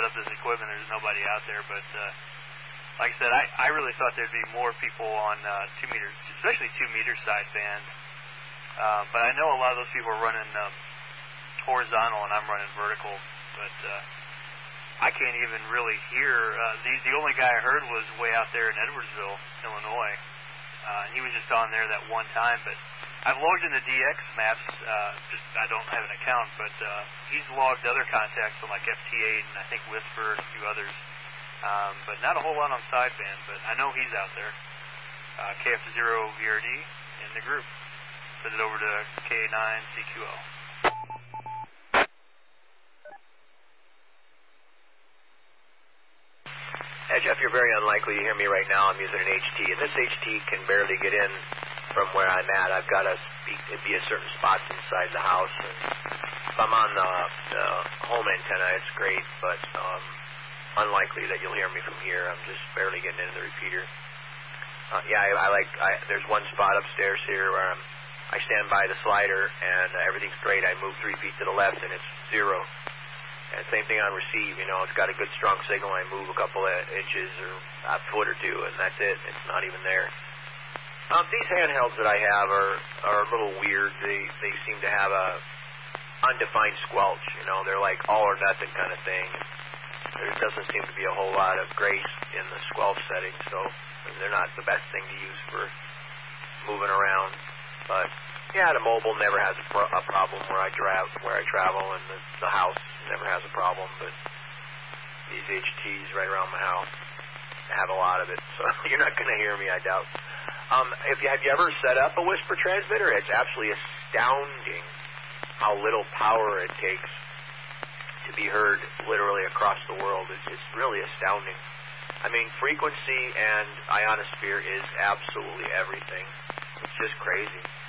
set up this equipment. There's nobody out there, but like I said, I really thought there'd be more people on 2 meters, especially 2 meter sideband. But I know a lot of those people are running horizontal, and I'm running vertical. But I can't even really hear. The only guy I heard was way out there in Edwardsville, Illinois. He was just on there that one time, but I've logged into DX maps. Just I don't have an account, but he's logged other contacts on like FT8 and I think Whisper and a few others. But not a whole lot on sideband, but I know he's out there. KF0VRD in the group. Send it over to K9CQO. Hey, Jeff, you're very unlikely to hear me right now. I'm using an HT, and this HT can barely get in from where I'm at. I've got to be at certain spots inside the house. And if I'm on the home antenna, it's great, but unlikely that you'll hear me from here. I'm just barely getting into the repeater. There's one spot upstairs here where I stand by the slider, and everything's great. I move 3 feet to the left, and it's 0. And same thing on receive, it's got a good strong signal. I move a couple of inches or a foot or two, and that's it. It's not even there. These handhelds that I have are a little weird. They seem to have a undefined squelch. They're like all or nothing kind of thing. There doesn't seem to be a whole lot of grace in the squelch setting, so they're not the best thing to use for moving around. But yeah, the mobile never has a problem where I travel, and the house never has a problem. But these HTs right around my house have a lot of it, so you're not going to hear me, I doubt. Have you ever set up a Whisper transmitter? It's absolutely astounding how little power it takes to be heard literally across the world. It's really astounding. I mean, frequency and ionosphere is absolutely everything. It's just crazy.